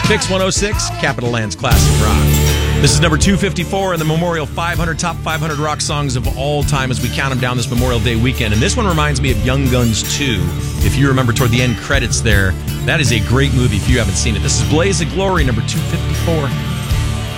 Fix 106, Capital Land's Classic Rock. This is number 254 in the Memorial 500 Top 500 Rock Songs of All Time as we count them down this Memorial Day weekend. And this one reminds me of Young Guns 2. If you remember toward the end credits there, that is a great movie if you haven't seen it. This is Blaze of Glory, number 254.